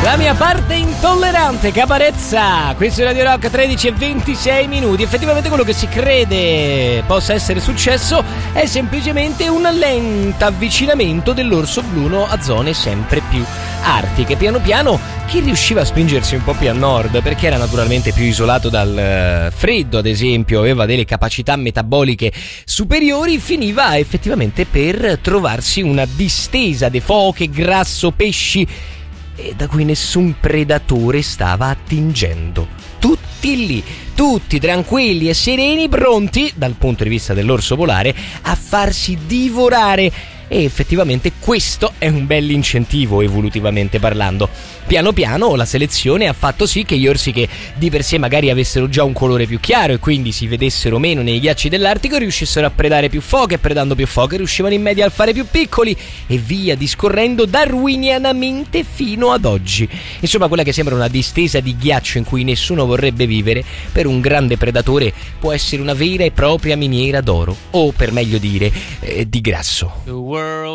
La mia parte intollerante, Caparezza. Questo è Radio Rock, 13:26. Effettivamente quello che si crede possa essere successo è semplicemente un lento avvicinamento dell'orso bruno a zone sempre più artiche. Piano piano chi riusciva a spingersi un po' più a nord, perché era naturalmente più isolato dal freddo, ad esempio, aveva delle capacità metaboliche superiori, finiva effettivamente per trovarsi una distesa di foche, grasso, pesci, e da cui nessun predatore stava attingendo. Tutti lì, tutti tranquilli e sereni, pronti, dal punto di vista dell'orso polare, a farsi divorare. E effettivamente questo è un bell'incentivo evolutivamente parlando. Piano piano la selezione ha fatto sì che gli orsi che di per sé magari avessero già un colore più chiaro e quindi si vedessero meno nei ghiacci dell'Artico riuscissero a predare più foche, e predando più foche riuscivano in media a fare più piccoli, e via discorrendo darwinianamente fino ad oggi. Insomma, quella che sembra una distesa di ghiaccio in cui nessuno vorrebbe vivere, per un grande predatore può essere una vera e propria miniera d'oro, o per meglio dire di grasso.